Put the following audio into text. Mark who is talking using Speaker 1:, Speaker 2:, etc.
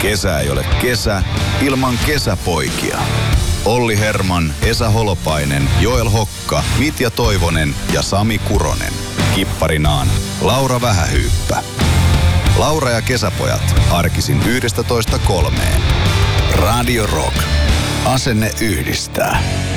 Speaker 1: Kesä ei ole kesä ilman kesäpoikia. Olli Herman, Esa Holopainen, Joel Hokka, Mitja Toivonen ja Sami Kuronen. Kipparinaan Laura Vähähyyppä. Laura ja kesäpojat arkisin 11:3. Radio Rock. Asenne yhdistää.